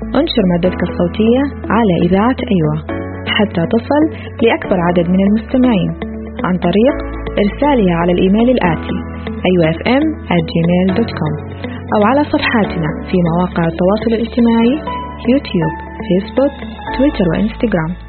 انشر مادتك الصوتية على إذاعة أيوة حتى تصل لأكبر عدد من المستمعين عن طريق إرسالها على الإيميل الآتي ayofm@gmail.com أو على صفحاتنا في مواقع التواصل الاجتماعي يوتيوب، فيسبوك، تويتر وإنستغرام.